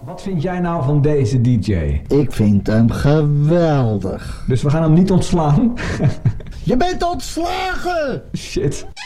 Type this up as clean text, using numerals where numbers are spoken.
Wat vind jij nou van deze DJ? Ik vind hem geweldig. Dus we gaan hem niet ontslaan? Je bent ontslagen! Shit.